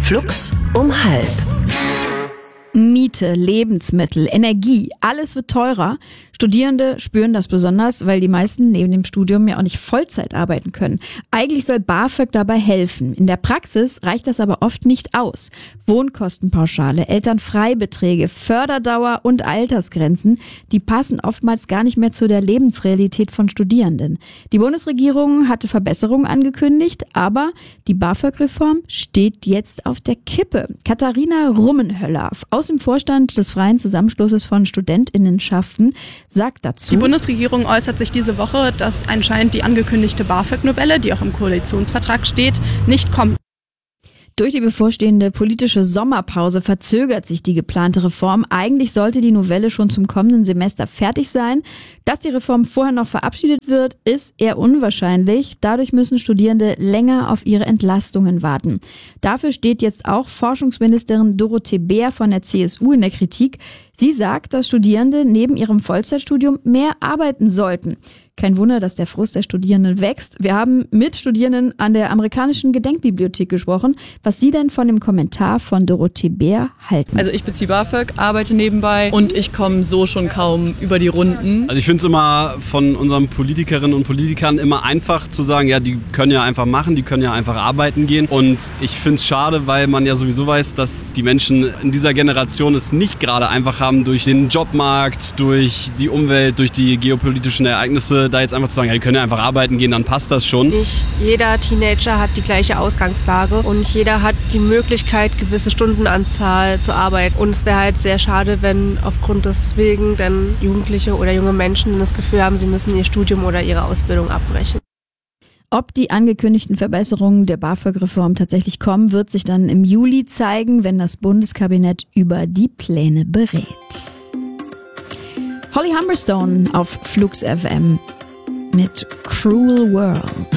Flux um 12:30. Miete, Lebensmittel, Energie, alles wird teurer. Studierende spüren das besonders, weil die meisten neben dem Studium ja auch nicht Vollzeit arbeiten können. Eigentlich soll BAföG dabei helfen. In der Praxis reicht das aber oft nicht aus. Wohnkostenpauschale, Elternfreibeträge, Förderdauer und Altersgrenzen, die passen oftmals gar nicht mehr zu der Lebensrealität von Studierenden. Die Bundesregierung hatte Verbesserungen angekündigt, aber die BAföG-Reform steht jetzt auf der Kippe. Katharina Rummenhöller aus dem Vorstand des Freien Zusammenschlusses von Studentinnenschaften sagt dazu: Die Bundesregierung äußert sich diese Woche, dass anscheinend die angekündigte BAföG-Novelle, die auch im Koalitionsvertrag steht, nicht kommt. Durch die bevorstehende politische Sommerpause verzögert sich die geplante Reform. Eigentlich sollte die Novelle schon zum kommenden Semester fertig sein. Dass die Reform vorher noch verabschiedet wird, ist eher unwahrscheinlich. Dadurch müssen Studierende länger auf ihre Entlastungen warten. Dafür steht jetzt auch Forschungsministerin Dorothee Bär von der CSU in der Kritik. Sie sagt, dass Studierende neben ihrem Vollzeitstudium mehr arbeiten sollten. Kein Wunder, dass der Frust der Studierenden wächst. Wir haben mit Studierenden an der amerikanischen Gedenkbibliothek gesprochen, was sie denn von dem Kommentar von Dorothee Bär halten. Also ich beziehe BAföG, arbeite nebenbei und ich komme so schon kaum über die Runden. Also ich finde es immer von unseren Politikerinnen und Politikern immer einfach zu sagen, ja, die können ja einfach machen, die können ja einfach arbeiten gehen. Und ich finde es schade, weil man ja sowieso weiß, dass die Menschen in dieser Generation es nicht gerade einfach haben durch den Jobmarkt, durch die Umwelt, durch die geopolitischen Ereignisse, da jetzt einfach zu sagen, ja, die können ja einfach arbeiten gehen, dann passt das schon. Nicht jeder Teenager hat die gleiche Ausgangslage und nicht jeder hat die Möglichkeit, gewisse Stundenanzahl zu arbeiten. Und es wäre halt sehr schade, wenn aufgrund deswegen dann Jugendliche oder junge Menschen das Gefühl haben, sie müssen ihr Studium oder ihre Ausbildung abbrechen. Ob die angekündigten Verbesserungen der BAföG-Reform tatsächlich kommen, wird sich dann im Juli zeigen, wenn das Bundeskabinett über die Pläne berät. Holly Humberstone auf Flux FM mit Cruel World.